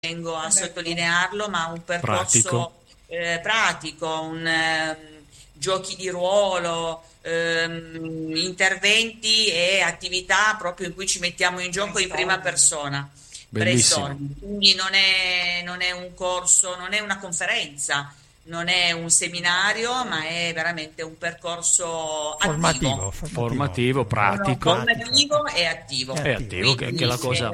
tengo a sottolinearlo, ma un Pratico. percorso pratico, giochi di ruolo, interventi e attività proprio in cui ci mettiamo in gioco in prima persona, Bellissimo. brainstorming. Quindi non è un corso, non è una conferenza, non è un seminario, ma è veramente un percorso attivo. Formativo, No, no, pratico. formativo e attivo. È attivo, che è Quindi la cosa. è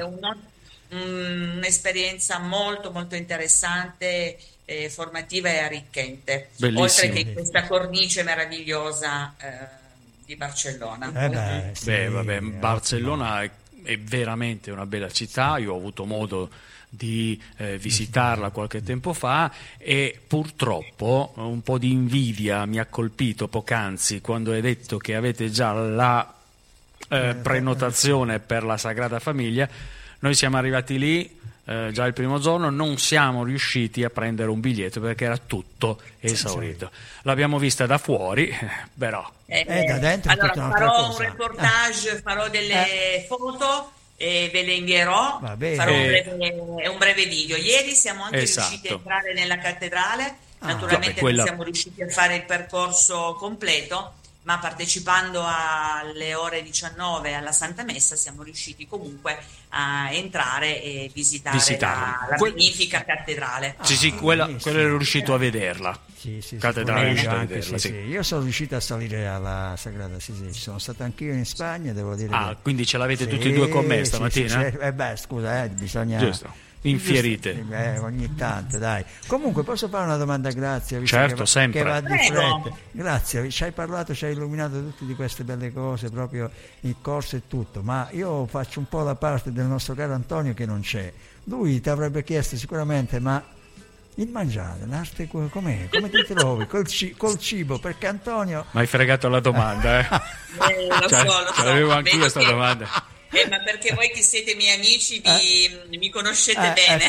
un'esperienza molto molto interessante, formativa e arricchente, oltre che Bellissimo. in questa cornice meravigliosa di Barcellona. Sì, Beh, vabbè, ottimo. Barcellona è veramente una bella città. Io ho avuto modo di visitarla qualche tempo fa e purtroppo un po' di invidia mi ha colpito poc'anzi quando hai detto che avete già la prenotazione per la Sagrada Famiglia. Noi siamo arrivati lì già il primo giorno, non siamo riusciti a prendere un biglietto perché era tutto esaurito. L'abbiamo vista da fuori, però Da dentro è Allora tutta un'altra farò un cosa. reportage, farò delle foto e ve le invierò, Va bene. farò un breve video. Ieri siamo anche riusciti a esatto. entrare nella cattedrale, Vabbè, naturalmente non quella siamo riusciti a fare il percorso completo, ma partecipando alle ore 19 alla Santa Messa siamo riusciti comunque a entrare e visitare visitarla. la magnifica cattedrale. Sì, sì, quella ero riuscito a vederla. Sì, Cattedrale, quello riuscito a anche, vederla, sì. Io sono riuscito a salire alla Sagrada, sì, ci sono stato anch'io in Spagna, devo dire Ah, che... quindi ce l'avete Sì, tutti e due con me sì, stamattina? sì, beh, scusa, bisogna... Giusto. Infierite. Giusto, ogni tanto, dai. Comunque, posso fare una domanda, grazie, visto Certo, sempre. che va di Prego. fretta. Grazie, ci hai parlato, ci hai illuminato tutte di queste belle cose, proprio il corso e tutto, ma io faccio un po' la parte del nostro caro Antonio che non c'è. Lui ti avrebbe chiesto sicuramente, ma il mangiare, l'arte com'è? Come ti trovi col cibo? Perché Antonio... Mi hai fregato la domanda, eh? Lo so, lo so. Avevo anch'io Vedo questa che- domanda. ma perché voi che siete miei amici mi conoscete bene.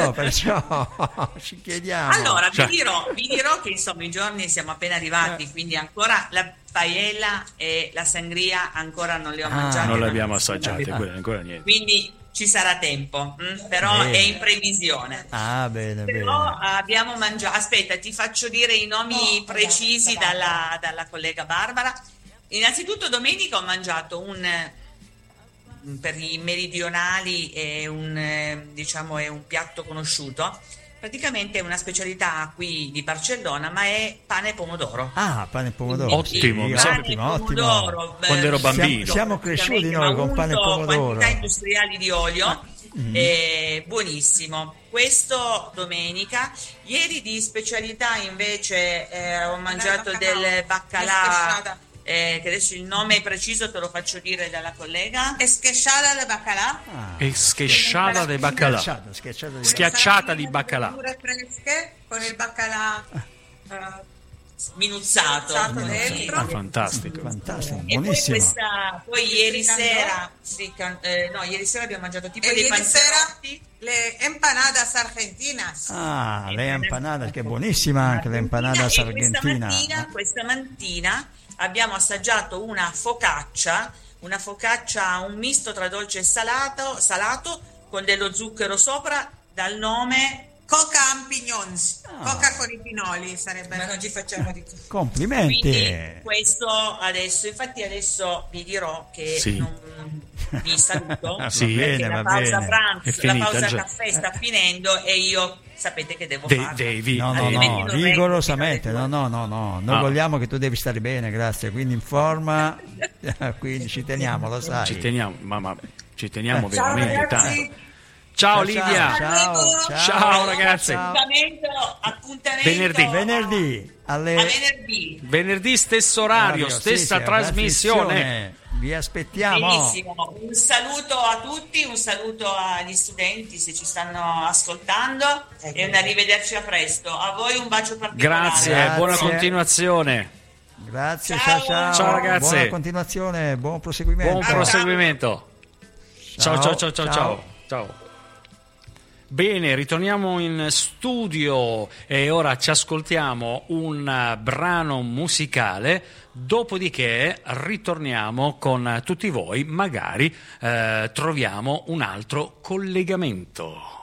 perciò ci chiediamo. Allora, Cioè- vi dirò che insomma i giorni siamo appena arrivati, quindi ancora la paella e la sangria ancora non le ho mangiate. Non le ma abbiamo non sono assaggiate, arrivate. quelle ancora niente. Quindi ci sarà tempo, però Bene. è in previsione. Bene, Però bene. abbiamo mangiato, aspetta, ti faccio dire i nomi precisi dalla collega Barbara. Innanzitutto domenica ho mangiato per i meridionali diciamo, è un piatto conosciuto, praticamente è una specialità qui di Barcellona, ma è pane e pomodoro. Ah, pane e pomodoro. Ottimo, sì, mi sembra- Pane e ottimo, ottimo. pomodoro, Quando ero bambino. Siamo cresciuti praticamente, noi ma con pane e unto pomodoro. quantità industriali di olio, buonissimo. Questo domenica. Ieri di specialità invece ho mangiato del baccalà, che adesso il nome preciso te lo faccio dire dalla collega. Esqueixada de bacalà, E schisciata di baccalà. Schiacciato di Schiacciata di baccalà. verdure fresche con il baccalà Minuzzato. dentro. Ah, fantastico. fantastico, E buonissimo. poi ieri Candò. sera, no, ieri sera abbiamo mangiato tipo E dei ieri sera panzerotti. le empanadas argentinas. Ah, le empanadas, che è buonissima anche l'empanadas E argentina. questa mattina abbiamo assaggiato una focaccia, un misto tra dolce e salato con dello zucchero sopra, dal nome. Coca and pignons, coca con i pinoli sarebbe. Ma non ci facciamo di Complimenti. Quindi questo adesso vi dirò che Sì. vi saluto, Sì. perché Va la pausa bene. pranzo, È finita la pausa già. caffè sta finendo e io sapete che devo farla. Devi. No, Altrimenti non reggo rigorosamente, fino alle no. Noi Ah. vogliamo che tu devi stare bene, grazie, quindi in forma, quindi ci teniamo, lo sai. Ci teniamo, ma ci teniamo Ciao veramente ragazzi. tanto. Ciao Lidia. Ciao, ragazzi. Appuntamento Venerdì. Venerdì a alle venerdì. Venerdì stesso orario, sì, stessa sì, trasmissione. vi aspettiamo. Benissimo, un saluto a tutti, un saluto agli studenti se ci stanno ascoltando e un arrivederci a presto. A voi un bacio particolare. Grazie, buona Grazie. continuazione. Grazie, Ciao. ciao. Ciao, ragazzi. Buona continuazione, buon proseguimento. Buon proseguimento. Ciao, ciao, ciao, ciao, Ciao. ciao. Ciao. Bene, ritorniamo in studio e ora ci ascoltiamo un brano musicale, dopodiché ritorniamo con tutti voi, magari troviamo un altro collegamento.